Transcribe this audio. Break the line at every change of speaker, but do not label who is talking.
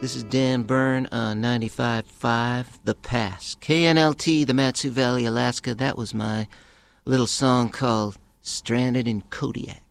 This is Dan Byrne on 95.5 The Pass. KNLT, the Mat-Su Valley, Alaska. That was my little song called Stranded in Kodiak.